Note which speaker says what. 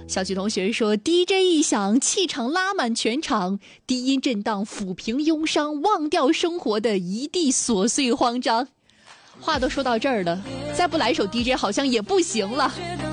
Speaker 1: 小曲同学说 DJ 一响，气场拉满全场，低音震荡抚平忧伤，忘掉生活的一地琐碎慌张。话都说到这儿了，再不来首 DJ 好像也不行了。